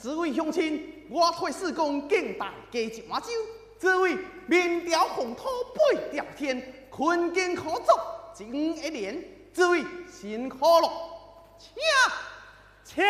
这位乡亲，我退四公敬大家一碗酒。这位面朝红土背朝天，困境可作尽一年。这位辛苦了，请。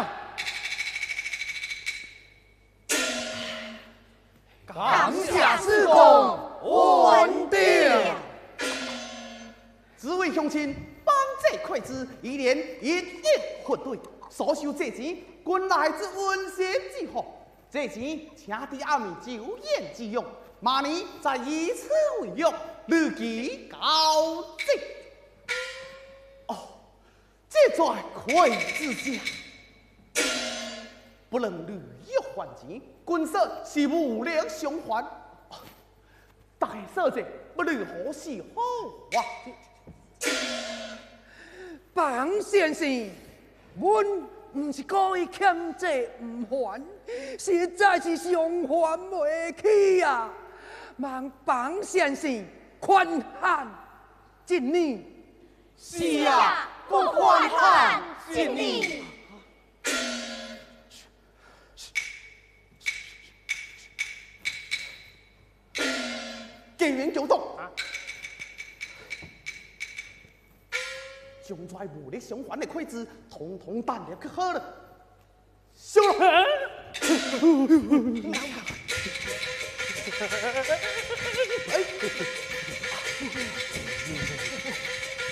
感谢四公恩典。 这位乡亲，帮这馈资，一年一定核对，所收这钱，原来之温馨之福。这钱请伫暗暝酒宴之用，明年再以此为用，日期交接。哦，这在馈资下，不能履约还钱，君说是无力偿还。大家说者，不如何是好啊？ 房先生，阮唔是故意欠债唔还，实在是偿还袂起啊！望房先生宽限一年。 是啊，不宽限一年。 警员叫动。将在无力偿还的馈资，统统担入去好了。收了。哎。